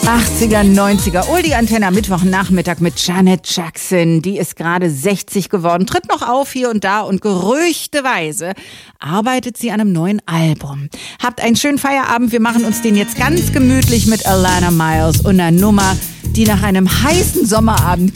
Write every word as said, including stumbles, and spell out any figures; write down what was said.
achtziger, neunziger, Oldie Antenne am Mittwochnachmittag mit Janet Jackson. Die ist gerade sechzig geworden, tritt noch auf hier und da und gerüchteweise arbeitet sie an einem neuen Album. Habt einen schönen Feierabend, wir machen uns den jetzt ganz gemütlich mit Alana Miles und einer Nummer, die nach einem heißen Sommerabend